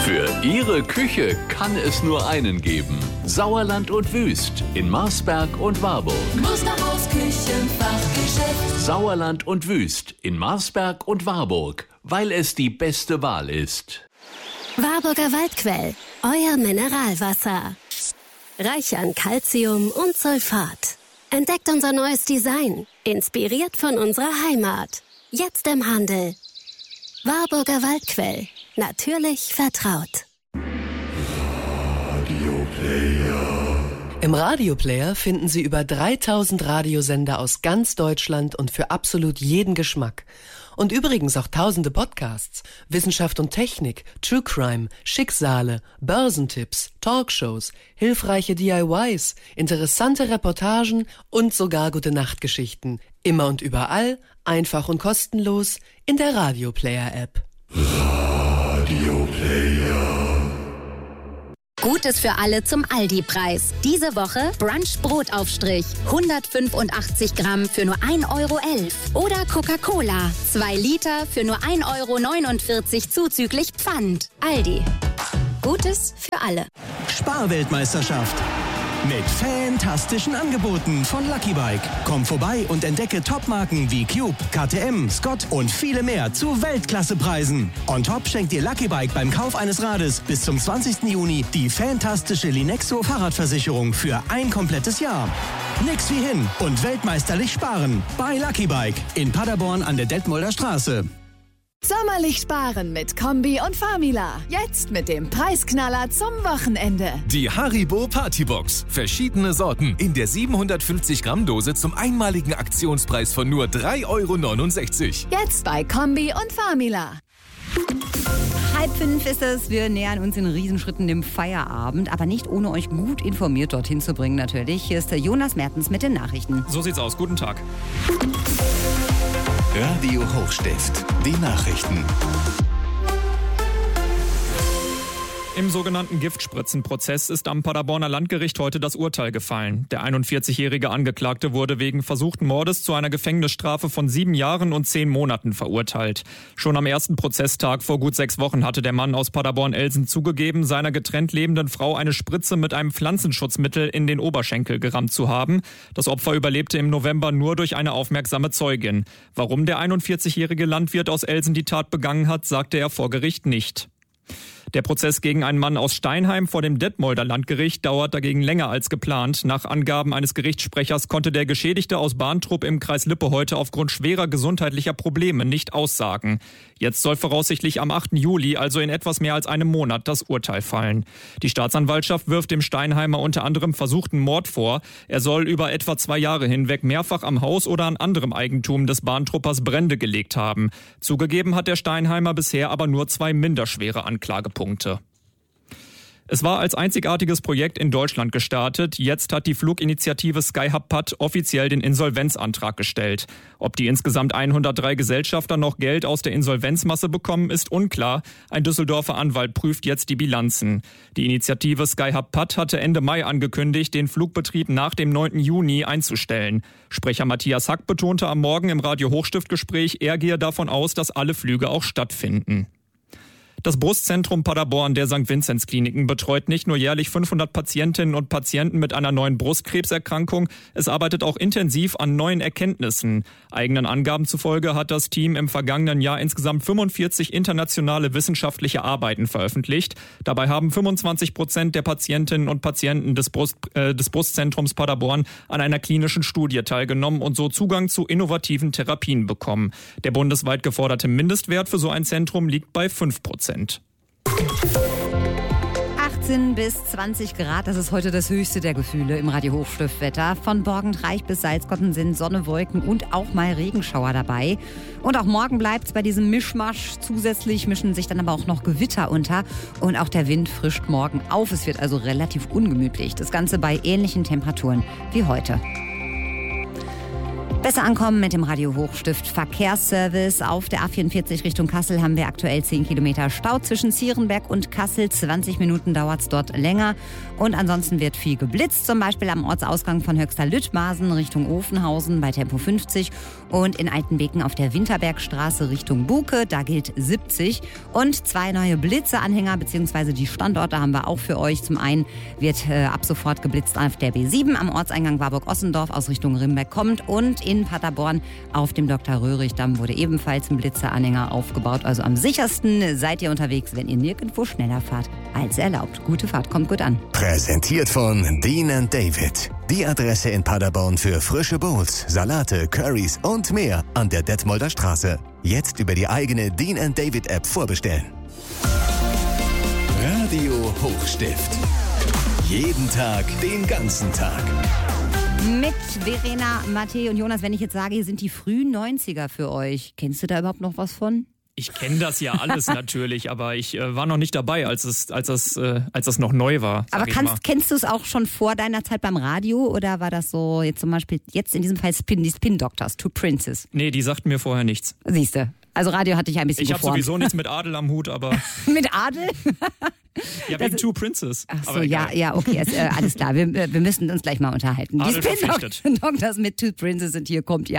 Für Ihre Küche kann es nur einen geben. Sauerland und Wüst in Marsberg und Warburg. Musterhaus Küchenfachgeschäft. Sauerland und Wüst in Marsberg und Warburg, weil es die beste Wahl ist. Warburger Waldquell, euer Mineralwasser. Reich an Calcium und Sulfat. Entdeckt unser neues Design, inspiriert von unserer Heimat. Jetzt im Handel. Warburger Waldquell, natürlich vertraut. Im Radioplayer finden Sie über 3000 Radiosender aus ganz Deutschland und für absolut jeden Geschmack. Und übrigens auch tausende Podcasts, Wissenschaft und Technik, True Crime, Schicksale, Börsentipps, Talkshows, hilfreiche DIYs, interessante Reportagen und sogar Gute-Nacht-Geschichten. Immer und überall, einfach und kostenlos in der Radioplayer-App. Gutes für alle zum Aldi-Preis. Diese Woche Brunch-Brotaufstrich. 185 Gramm für nur 1,11 € Oder Coca-Cola. 2 Liter für nur 1,49 € zuzüglich Pfand. Aldi. Gutes für alle. Sparweltmeisterschaft. Mit fantastischen Angeboten von Lucky Bike. Komm vorbei und entdecke Topmarken wie Cube, KTM, Scott und viele mehr zu Weltklassepreisen. On top schenkt dir Lucky Bike beim Kauf eines Rades bis zum 20. Juni die fantastische Linexo Fahrradversicherung für ein komplettes Jahr. Nix wie hin und weltmeisterlich sparen bei Lucky Bike in Paderborn an der Detmolder Straße. Sommerlich sparen mit Kombi und Famila. Jetzt mit dem Preisknaller zum Wochenende. Die Haribo Partybox. Verschiedene Sorten in der 750 Gramm Dose zum einmaligen Aktionspreis von nur 3,69 €. Jetzt bei Kombi und Famila. 4:30 ist es. Wir nähern uns in Riesenschritten dem Feierabend, aber nicht ohne euch gut informiert dorthin zu bringen natürlich. Hier ist der Jonas Mertens mit den Nachrichten. So sieht's aus. Guten Tag. Radio Hochstift, die Nachrichten. Im sogenannten Giftspritzenprozess ist am Paderborner Landgericht heute das Urteil gefallen. Der 41-jährige Angeklagte wurde wegen versuchten Mordes zu einer Gefängnisstrafe von 7 Jahren und 10 Monaten verurteilt. Schon am ersten Prozesstag vor gut 6 Wochen hatte der Mann aus Paderborn-Elsen zugegeben, seiner getrennt lebenden Frau eine Spritze mit einem Pflanzenschutzmittel in den Oberschenkel gerammt zu haben. Das Opfer überlebte im November nur durch eine aufmerksame Zeugin. Warum der 41-jährige Landwirt aus Elsen die Tat begangen hat, sagte er vor Gericht nicht. Der Prozess gegen einen Mann aus Steinheim vor dem Detmolder Landgericht dauert dagegen länger als geplant. Nach Angaben eines Gerichtssprechers konnte der Geschädigte aus Barntrup im Kreis Lippe heute aufgrund schwerer gesundheitlicher Probleme nicht aussagen. Jetzt soll voraussichtlich am 8. Juli, also in etwas mehr als einem Monat, das Urteil fallen. Die Staatsanwaltschaft wirft dem Steinheimer unter anderem versuchten Mord vor. Er soll über etwa 2 Jahre hinweg mehrfach am Haus oder an anderem Eigentum des Barntruppers Brände gelegt haben. Zugegeben hat der Steinheimer bisher aber nur 2 minderschwere Anklagepunkte. Es war als einzigartiges Projekt in Deutschland gestartet. Jetzt hat die Fluginitiative Skyhub Patt offiziell den Insolvenzantrag gestellt. Ob die insgesamt 103 Gesellschafter noch Geld aus der Insolvenzmasse bekommen, ist unklar. Ein Düsseldorfer Anwalt prüft jetzt die Bilanzen. Die Initiative Skyhub Patt hatte Ende Mai angekündigt, den Flugbetrieb nach dem 9. Juni einzustellen. Sprecher Matthias Hack betonte am Morgen im Radio Hochstift-Gespräch, er gehe davon aus, dass alle Flüge auch stattfinden. Das Brustzentrum Paderborn der St. Vinzenz Kliniken betreut nicht nur jährlich 500 Patientinnen und Patienten mit einer neuen Brustkrebserkrankung, es arbeitet auch intensiv an neuen Erkenntnissen. Eigenen Angaben zufolge hat das Team im vergangenen Jahr insgesamt 45 internationale wissenschaftliche Arbeiten veröffentlicht. Dabei haben 25% der Patientinnen und Patienten des Brustzentrums Paderborn an einer klinischen Studie teilgenommen und so Zugang zu innovativen Therapien bekommen. Der bundesweit geforderte Mindestwert für so ein Zentrum liegt bei 5%. 18 bis 20 Grad, das ist heute das höchste der Gefühle im Radio Hochstiftwetter. Von Borgentreich bis Salzgotten sind Sonne, Wolken und auch mal Regenschauer dabei. Und auch morgen bleibt es bei diesem Mischmasch. Zusätzlich mischen sich dann aber auch noch Gewitter unter und auch der Wind frischt morgen auf. Es wird also relativ ungemütlich. Das Ganze bei ähnlichen Temperaturen wie heute. Besser ankommen mit dem Radio Hochstift Verkehrsservice. Auf der A44 Richtung Kassel haben wir aktuell 10 Kilometer Stau zwischen Zierenberg und Kassel. 20 Minuten dauert es dort länger. Und ansonsten wird viel geblitzt, zum Beispiel am Ortsausgang von Höxter-Lüttmasen Richtung Ofenhausen bei Tempo 50 und in Altenbeken auf der Winterbergstraße Richtung Buke, da gilt 70. Und 2 neue Blitzeanhänger bzw. die Standorte haben wir auch für euch. Zum einen wird ab sofort geblitzt auf der B7 am Ortseingang Warburg-Ossendorf aus Richtung Rimberg kommt und in Paderborn auf dem Dr.-Röhrig-Damm wurde ebenfalls ein Blitzeranhänger aufgebaut. Also am sichersten seid ihr unterwegs, wenn ihr nirgendwo schneller fahrt als erlaubt. Gute Fahrt, kommt gut an. Präsentiert von Dean & David. Die Adresse in Paderborn für frische Bowls, Salate, Currys und mehr an der Detmolder Straße. Jetzt über die eigene Dean & David App vorbestellen. Radio Hochstift. Jeden Tag, den ganzen Tag. Mit Verena, Matthä und Jonas, wenn ich jetzt sage, hier sind die frühen 90er für euch. Kennst du da überhaupt noch was von? Ich kenne das ja alles natürlich, aber ich war noch nicht dabei, als das noch neu war. Aber kennst du es auch schon vor deiner Zeit beim Radio oder war das so jetzt zum Beispiel jetzt in diesem Fall die Spin Doctors, Two Princes? Nee, die sagten mir vorher nichts. Siehste, also Radio hatte ich ein bisschen geformt. Ich habe sowieso nichts mit Adel am Hut, aber... Mit Adel? Ja, wegen Two Princes. Ach so, ja, okay, alles klar. Wir müssen uns gleich mal unterhalten. Adel die Spin Doctors mit Two Princes sind hier, kommt ihr.